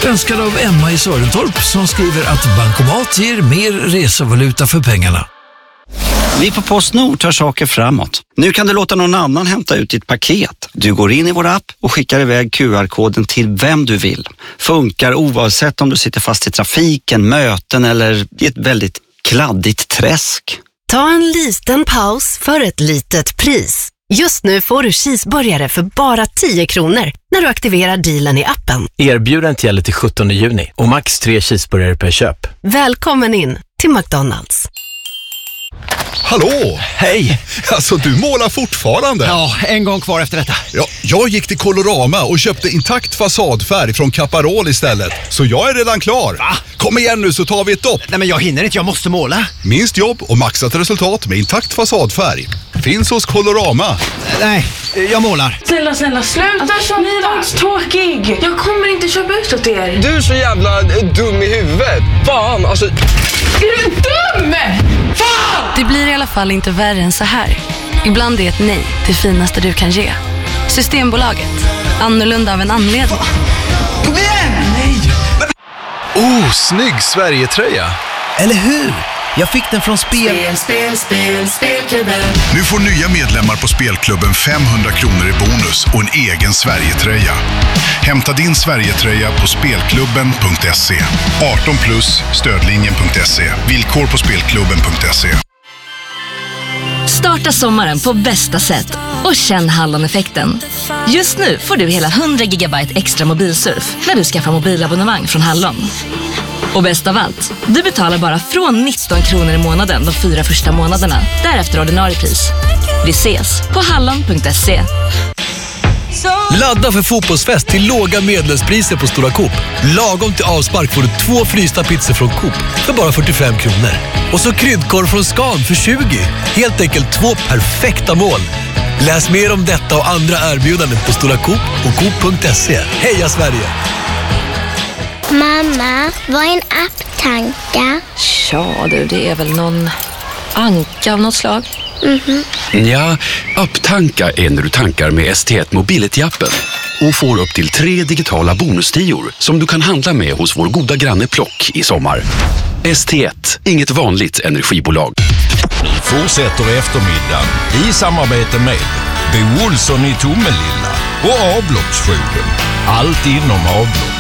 Önskad av Emma i Sörentorp som skriver att bankomat ger mer resevaluta för pengarna. Vi på PostNord tar saker framåt. Nu kan du låta någon annan hämta ut ditt paket. Du går in i vår app och skickar iväg QR-koden till vem du vill. Funkar oavsett om du sitter fast i trafiken, möten eller i ett väldigt kladdigt träsk. Ta en liten paus för ett litet pris. Just nu får du cheeseburgare för bara 10 kronor när du aktiverar dealen i appen. Erbjudandet gäller till 17 juni och max 3 cheeseburgare per köp. Välkommen in till McDonald's. Hallå! Hej! Alltså, du målar fortfarande. Ja, en gång kvar efter detta. Ja, jag gick till Colorama och köpte intakt fasadfärg från Caparol istället. Så jag är redan klar. Va? Kom igen nu så tar vi ett dopp. Nej, men jag hinner inte, jag måste måla. Minst jobb och maxat resultat med intakt fasadfärg. Finns hos Colorama. Nej, jag målar. Snälla, sluta köpa. Ni är tråkig. Jag kommer inte köpa ut åt er. Du är så jävla dum i huvudet. Fan, alltså... Är du dum? Fan! Det blir i alla fall inte värre än så här. Ibland är ett nej det finaste du kan ge. Systembolaget. Annorlunda av en anledning. Kom igen! Oh, snygg Sverige-tröja. Eller hur? Jag fick den från Spelklubben. Nu får nya medlemmar på Spelklubben 500 kronor i bonus och en egen Sverige-tröja. Hämta din Sverige-tröja på spelklubben.se. 18 plus, stödlinjen.se. Villkor på spelklubben.se. Starta sommaren på bästa sätt och känn Hallon-effekten. Just nu får du hela 100 gigabyte extra mobilsurf när du skaffar mobilabonnemang från Hallon. Och bäst av allt, du betalar bara från 19 kronor i månaden de 4 första månaderna. Därefter ordinarie pris. Vi ses på hallon.se. Ladda för fotbollsfest till låga medlemspriser på Stora Coop. Lagom till avspark får du 2 frysta pizzor från Coop för bara 45 kronor. Och så kryddkorv från Scan för 20. Helt enkelt 2 perfekta mål. Läs mer om detta och andra erbjudanden på Stora Coop och Coop.se. Heja Sverige! Mamma, vad är en apptanka? Ja du, det är väl någon anka av något slag. Ja, apptanka är när du tankar med ST1 Mobility-appen och får upp till 3 digitala bonustior som du kan handla med hos vår goda granne Plock i sommar. ST1, inget vanligt energibolag. Fortsätter eftermiddagen i samarbete med Bo Olsson i Tomelilla och Avloppsjouren. Allt inom avlopp.